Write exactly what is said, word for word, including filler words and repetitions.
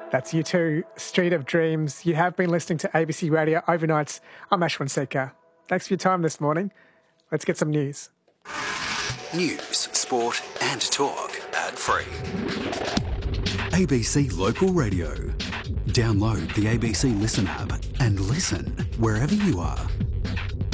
That's U two, Street of Dreams. You have been listening to A B C Radio Overnights. I'm Ashwin Sekhar. Thanks for your time this morning. Let's get some news. News, sport and talk. Ad-free. A B C Local Radio. Download the A B C Listen app and listen wherever you are.